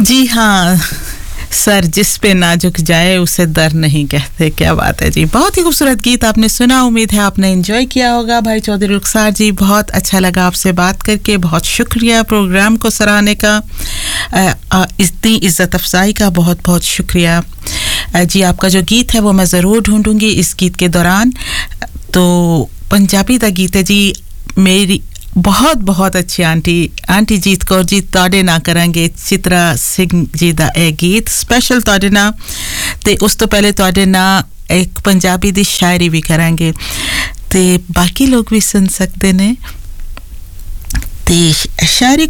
जी हाँ सर, जिस पे ना झुक जाए उसे दर नहीं कहते। क्या बात है जी, बहुत ही खूबसूरत गीत आपने सुना। उम्मीद है आपने एंजॉय किया होगा। भाई चौधरी रुखसार जी, बहुत अच्छा लगा आपसे बात करके। बहुत शुक्रिया प्रोग्राम को सराहने का, इतनी इज्जत अफजाई का बहुत बहुत शुक्रिया जी। आपका जो गीत है वो मैं ज़रूर ढूंढूंगी इस गीत के दौरान। तो पंजाबी दा गीत है जी, मेरी बहुत बहुत अच्छी आंटी जीत कौर जी ਤੁਹਾਡੇ ਨਾ ਕਰਾਂਗੇ चित्रा सिंह जी ਦਾ ਇਹ ਗੀਤ ਸਪੈਸ਼ਲ ਤੁਹਾਡੇ ਨਾਲ। ਤੇ ਉਸ ਤੋਂ ਪਹਿਲੇ ਤੁਹਾਡੇ ਨਾਲ ਇੱਕ ਪੰਜਾਬੀ ਦੀ ਸ਼ਾਇਰੀ ਵੀ ਕਰਾਂਗੇ ਤੇ ਬਾਕੀ ਲੋਕ ਵੀ ਸੁਣ ਸਕਦੇ ਨੇ। ਤੇ ਸ਼ਾਇਰੀ